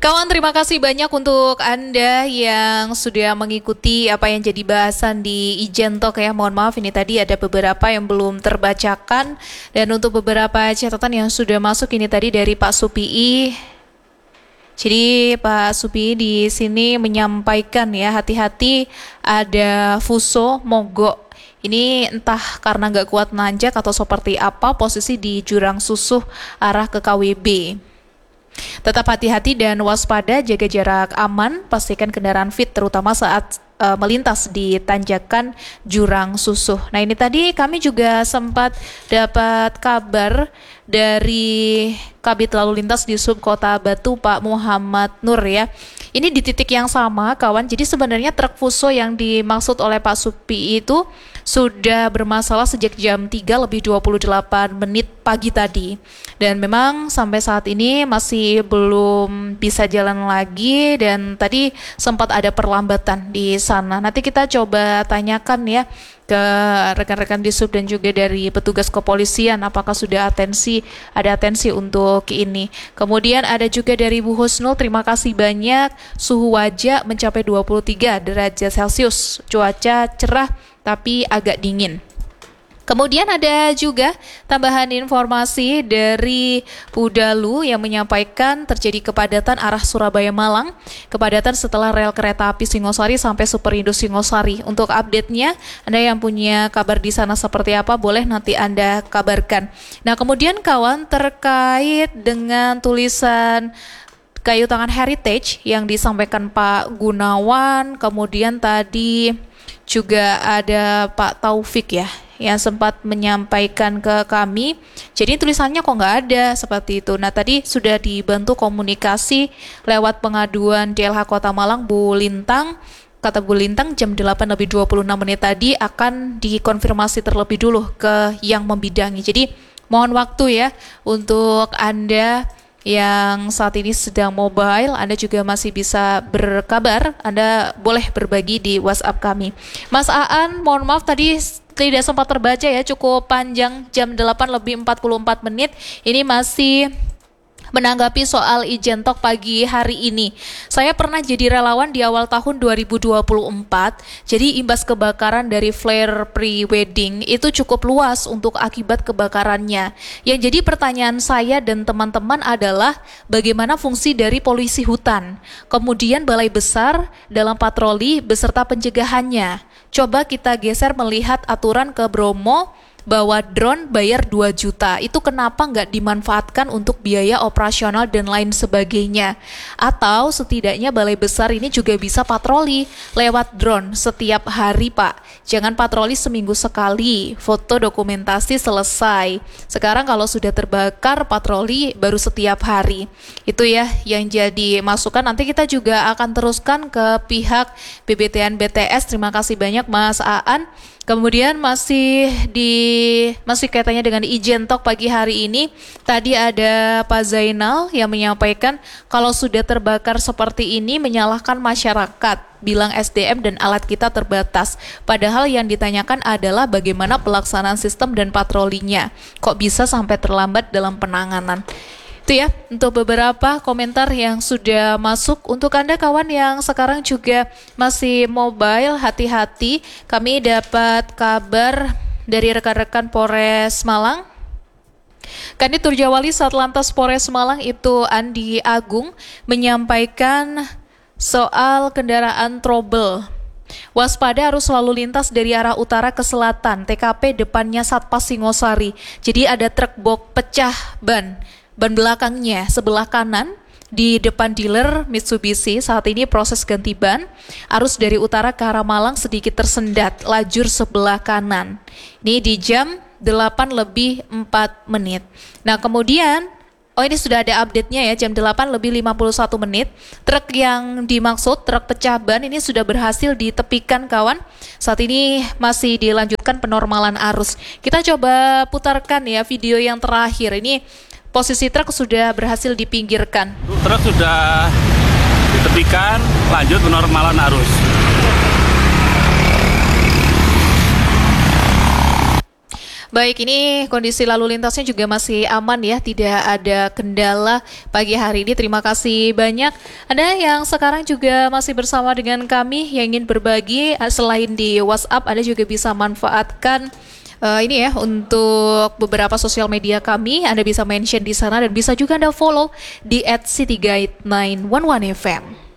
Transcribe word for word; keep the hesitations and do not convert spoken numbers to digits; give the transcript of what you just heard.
Kawan, terima kasih banyak untuk Anda yang sudah mengikuti apa yang jadi bahasan di Ijen Talk ya. Mohon maaf ini tadi ada beberapa yang belum terbacakan. Dan untuk beberapa catatan yang sudah masuk ini tadi dari Pak Supii. Jadi Pak Supii di sini menyampaikan ya, hati-hati ada fuso mogok. Ini entah karena nggak kuat nanjak atau seperti apa, posisi di jurang susuh arah ke K W B. Tetap hati-hati dan waspada, jaga jarak aman, pastikan kendaraan fit terutama saat uh, melintas di tanjakan jurang susuh. Nah ini tadi kami juga sempat dapat kabar dari Kabid Lalu Lintas di Sub Kota Batu Pak Muhammad Nur ya. Ini di titik yang sama kawan, jadi sebenarnya truk fuso yang dimaksud oleh Pak Supi itu sudah bermasalah sejak jam tiga lebih dua puluh delapan menit pagi tadi. Dan memang sampai saat ini masih belum bisa jalan lagi dan tadi sempat ada perlambatan di sana. Nanti kita coba tanyakan ya ke rekan-rekan di sub dan juga dari petugas kepolisian apakah sudah atensi, ada atensi untuk ini. Kemudian ada juga dari Bu Husnul, terima kasih banyak. Suhu wajah mencapai dua puluh tiga derajat Celcius, cuaca cerah tapi agak dingin. Kemudian ada juga tambahan informasi dari Pudalu yang menyampaikan terjadi kepadatan arah Surabaya Malang, kepadatan setelah rel kereta api Singosari sampai Superindo Singosari. Untuk update-nya, Anda yang punya kabar di sana seperti apa, boleh nanti Anda kabarkan. Nah, kemudian kawan, terkait dengan tulisan kayu tangan heritage yang disampaikan Pak Gunawan, kemudian tadi juga ada Pak Taufik ya yang sempat menyampaikan ke kami, jadi tulisannya kok nggak ada seperti itu. Nah tadi sudah dibantu komunikasi lewat pengaduan D L H Kota Malang Bu Lintang. Kata Bu Lintang jam delapan lebih dua puluh enam menit tadi akan dikonfirmasi terlebih dulu ke yang membidangi. Jadi mohon waktu ya untuk Anda yang saat ini sedang mobile, Anda juga masih bisa berkabar, Anda boleh berbagi di WhatsApp kami. Mas Aan, mohon maaf tadi tidak sempat terbaca ya, cukup panjang, jam delapan lebih empat puluh empat menit, ini masih menanggapi soal Ijen Talk pagi hari ini. Saya pernah jadi relawan di awal tahun dua ribu dua puluh empat, jadi imbas kebakaran dari flare pre-wedding itu cukup luas untuk akibat kebakarannya. Yang jadi pertanyaan saya dan teman-teman adalah bagaimana fungsi dari polisi hutan, kemudian balai besar dalam patroli beserta pencegahannya. Coba kita geser melihat aturan ke Bromo, bahwa drone bayar dua juta, itu kenapa nggak dimanfaatkan untuk biaya operasional dan lain sebagainya? Atau setidaknya balai besar ini juga bisa patroli lewat drone setiap hari Pak. Jangan patroli seminggu sekali, foto dokumentasi selesai. Sekarang kalau sudah terbakar, patroli baru setiap hari. Itu ya yang jadi masukan, nanti kita juga akan teruskan ke pihak B B T N B T S. Terima kasih banyak Mas Aan. Kemudian masih di masih kaitannya dengan Ijen Talk pagi hari ini, tadi ada Pak Zainal yang menyampaikan kalau sudah terbakar seperti ini menyalahkan masyarakat, bilang S D M dan alat kita terbatas. Padahal yang ditanyakan adalah bagaimana pelaksanaan sistem dan patrolinya. Kok bisa sampai terlambat dalam penanganan? Itu ya untuk beberapa komentar yang sudah masuk. Untuk Anda kawan yang sekarang juga masih mobile, hati-hati. Kami dapat kabar dari rekan-rekan Polres Malang. Kanit Turjawali Satlantas Polres Malang itu Andi Agung menyampaikan soal kendaraan trouble. Waspada arus lalu lintas dari arah utara ke selatan, T K P depannya Satpas Singosari. Jadi ada truk box pecah ban. Ban belakangnya sebelah kanan di depan dealer Mitsubishi. Saat ini proses ganti ban. Arus dari utara ke arah Malang sedikit tersendat lajur sebelah kanan. Ini di jam delapan lebih empat menit. Nah kemudian, oh ini sudah ada update-nya ya, jam delapan lebih lima puluh satu menit. Truk yang dimaksud, truk pecah ban ini sudah berhasil ditepikan kawan. Saat ini masih dilanjutkan penormalan arus. Kita coba putarkan ya video yang terakhir. Ini posisi truk sudah berhasil dipinggirkan. Truk sudah ditepikan, lanjut penormalan arus. Baik, ini kondisi lalu lintasnya juga masih aman ya, tidak ada kendala pagi hari ini. Terima kasih banyak. Anda yang sekarang juga masih bersama dengan kami yang ingin berbagi, selain di WhatsApp, Anda juga bisa manfaatkan uh, ini ya untuk beberapa sosial media kami. Anda bisa mention di sana dan bisa juga Anda follow di at city guide sembilan satu satu F M.